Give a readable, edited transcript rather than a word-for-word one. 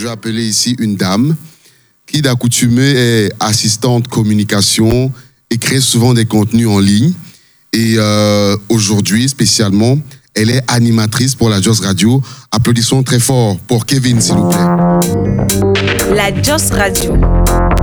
vais appeler ici une dame qui d'accoutumée est assistante communication et crée souvent des contenus en ligne. Et aujourd'hui, spécialement, elle est animatrice pour la Joss Radio. Applaudissons très fort pour Kevin, s'il vous plaît. La Joss Radio.